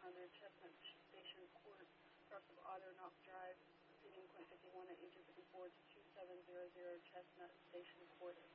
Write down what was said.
Chestnut Station Court, north of Otter Knock Drive, proceeding .51 at 1854 to 2700 Chestnut Station Court.